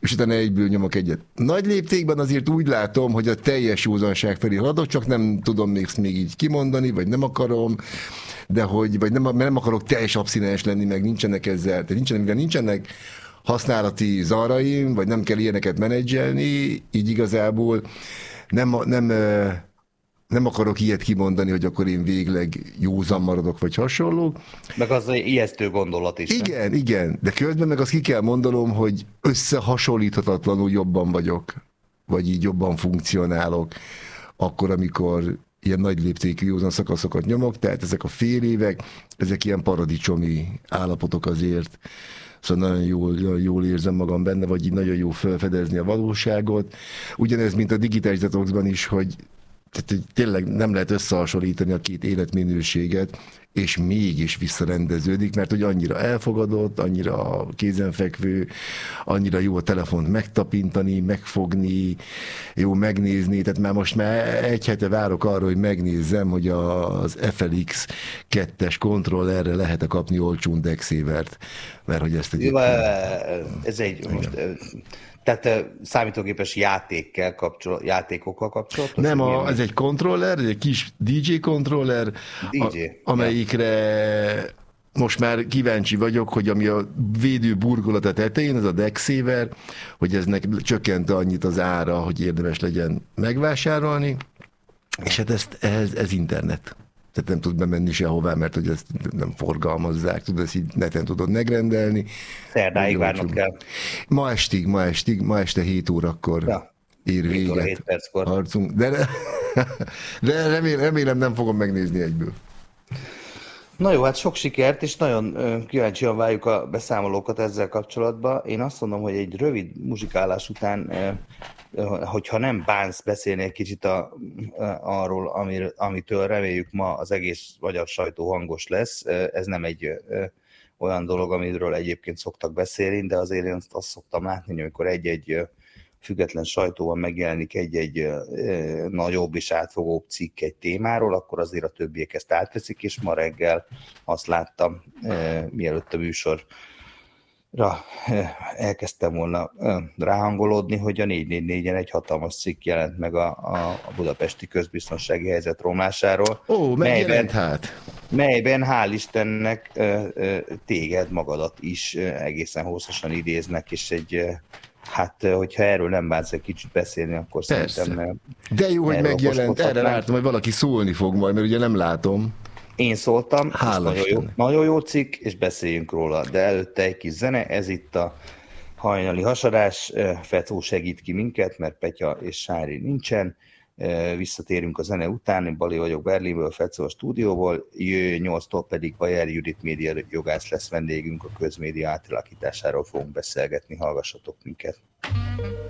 és utána egyből nyomok egyet. Nagy léptékben azért úgy látom, hogy a teljes józanság felé haladok, csak nem tudom még így kimondani, vagy nem akarom, de vagy nem akarok teljes abszinens lenni, meg nincsenek ezzel, tehát nincsenek használati zaraim, vagy nem kell ilyeneket menedzselni, így igazából nem akarok ilyet kimondani, hogy akkor én végleg józan maradok, vagy hasonló. Meg az ijesztő gondolat is. Igen, de közben meg azt ki kell mondanom, hogy összehasonlíthatatlanul jobban vagyok, vagy így jobban funkcionálok, akkor, amikor ilyen nagy léptékű józan szakaszokat nyomok, tehát ezek a fél évek, ezek ilyen paradicsomi állapotok azért, szóval nagyon jól érzem magam benne, vagy így nagyon jó felfedezni a valóságot. Ugyanez, mint a digitális detoxban is, hogy tehát tényleg nem lehet összehasonlítani a két életminőséget, és mégis visszarendeződik, mert hogy annyira elfogadott, annyira kézenfekvő, annyira jó a telefont megtapintani, megfogni, jó megnézni, tehát most egy hete várok arra, hogy megnézzem, hogy az FLX 2-es kontrollerre lehet-e kapni olcsón Dexavert, mert hogy ezt ez egy most... Tehát számítógépes játékokkal kapcsolatos? Nem, ez egy kontroller, egy kis DJ kontroller, amelyikre most már kíváncsi vagyok, hogy ami a védő burkolat a tetején, ez a Dexaver, hogy eznek csökkent annyit az ára, hogy érdemes legyen megvásárolni, és hát ez internet. Tehát nem tud bemenni sehová, mert hogy ezt nem forgalmazzák, tudod, ezt így neten tudod megrendelni. Szerdáig várnod kell. Ma este 7 órakor ér véget 7 perckor. harcunk. De remélem nem fogom megnézni egyből. Na jó, hát sok sikert, és nagyon kíváncsian várjuk a beszámolókat ezzel kapcsolatban. Én azt mondom, hogy egy rövid muzsikálás után, hogyha nem bánsz beszélni egy kicsit arról, amitől reméljük ma az egész magyar sajtó hangos lesz, ez nem egy olyan dolog, amiről egyébként szoktak beszélni, de azért én azt szoktam látni, hogy amikor egy-egy független sajtóban megjelenik egy nagyobb és átfogóbb cikk egy témáról, akkor azért a többiek ezt átveszik, és ma reggel azt láttam, mielőtt a műsorra elkezdtem volna ráhangolódni, hogy a 444-en egy hatalmas cikk jelent meg a budapesti közbiztonsági helyzet romlásáról. Melyben hál' Istennek téged magadat is egészen hosszasan idéznek, és hát, hogyha erről nem bánsz egy kicsit beszélni, akkor persze. Szerintem... De jó, hogy megjelent. Erre vártam, hogy valaki szólni fog majd, mert ugye nem látom. Én szóltam, nagyon jó cikk, és beszéljünk róla. De előtte egy kis zene, ez itt a hajnali hasadás. Fecó segít ki minket, mert Petya és Sári nincsen. Visszatérünk a zene után, én Bali vagyok Berlinből, Fecó a stúdióból, 8-tól pedig Bajer Judit média jogász lesz vendégünk, a közmédia átalakításáról fogunk beszélgetni, hallgassatok minket.